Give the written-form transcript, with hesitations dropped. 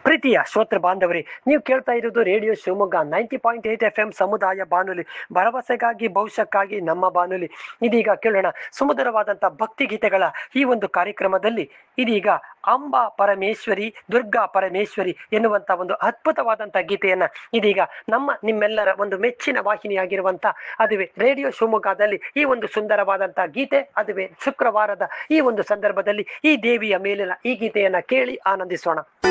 ಪ್ರೀತಿಯ ಶ್ರೋತೃ ಬಾಂಧವರೇ, ನೀವು ಕೇಳ್ತಾ ಇರೋದು ರೇಡಿಯೋ ಶಿವಮೊಗ್ಗ 90.8 FM ಸಮುದಾಯ ಬಾನುಲಿ, ಭರವಸೆಗಾಗಿ ಭವಿಷ್ಯಕ್ಕಾಗಿ ನಮ್ಮ ಬಾನುಲಿ. ಇದೀಗ ಕೇಳೋಣ ಸುಮಧುರವಾದಂಥ ಭಕ್ತಿ ಗೀತೆಗಳ ಈ ಒಂದು ಕಾರ್ಯಕ್ರಮದಲ್ಲಿ. ಇದೀಗ ಅಂಬಾ ಪರಮೇಶ್ವರಿ, ದುರ್ಗಾ ಪರಮೇಶ್ವರಿ ಎನ್ನುವಂಥ ಒಂದು ಅದ್ಭುತವಾದಂಥ ಗೀತೆಯನ್ನ ಇದೀಗ ನಿಮ್ಮೆಲ್ಲರ ಒಂದು ಮೆಚ್ಚಿನ ವಾಹಿನಿಯಾಗಿರುವಂಥ ಅದುವೇ ರೇಡಿಯೋ ಶಿವಮೊಗ್ಗದಲ್ಲಿ ಈ ಒಂದು ಸುಂದರವಾದಂಥ ಗೀತೆ. ಅದುವೇ ಶುಕ್ರವಾರದ ಈ ಒಂದು ಸಂದರ್ಭದಲ್ಲಿ ಈ ದೇವಿಯ ಮೇಲಿನ ಈ ಗೀತೆಯನ್ನ ಕೇಳಿ ಆನಂದಿಸೋಣ.